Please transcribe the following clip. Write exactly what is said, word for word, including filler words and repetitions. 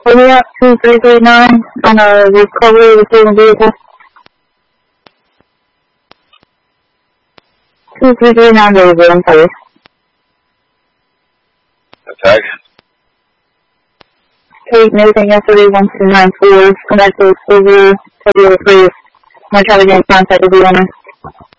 Pull up two three three nine on a recovery of the stolen vehicle. two three three nine, there we go, I'm sorry. Attack. Kate, Nathan, yesterday, one two nine four, connect to over, February three. I'm going to try to get in contact with the owner.